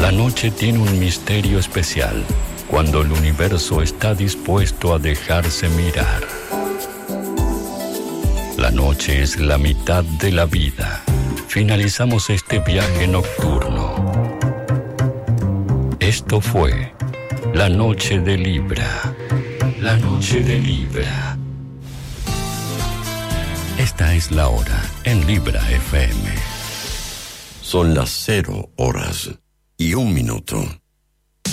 La noche tiene un misterio especial cuando el universo está dispuesto a dejarse mirar. La noche es la mitad de la vida. Finalizamos este viaje nocturno. Esto fue La Noche de Libra. La Noche de Libra. Esta es la hora en Libra FM. Son las 0 horas y 1 minuto.